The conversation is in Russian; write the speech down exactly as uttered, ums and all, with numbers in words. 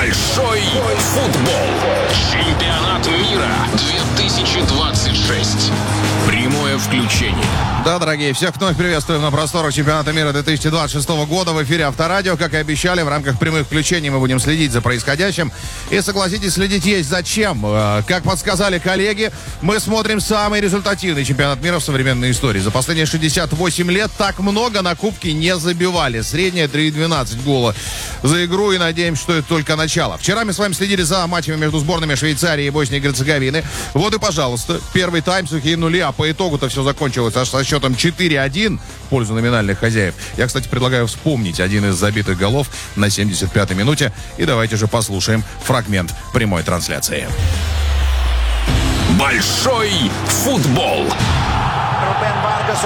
Большой футбол. Чемпионат мира две тысячи двадцать шесть. Прямое включение. Да, дорогие, всех вновь приветствуем на просторах чемпионата мира две тысячи двадцать шестого года. В эфире Авторадио. Как и обещали, в рамках прямых включений мы будем следить за происходящим. И, согласитесь, следить есть зачем. Как подсказали коллеги, мы смотрим самый результативный чемпионат мира в современной истории. За последние шестьдесят восемь лет так много на кубки не забивали. Средняя три целых двенадцать гола за игру. И надеемся, что это только начало. Вчера мы с вами следили за матчами между сборными Швейцарии и Боснии и Герцеговины. Вот и, пожалуйста, первый тайм, сухие нули, а по итогу-то все закончилось аж со счетом четыре один в пользу номинальных хозяев. Я, кстати, предлагаю вспомнить один из забитых голов на семьдесят пятой минуте. И давайте же послушаем фрагмент прямой трансляции. Большой футбол.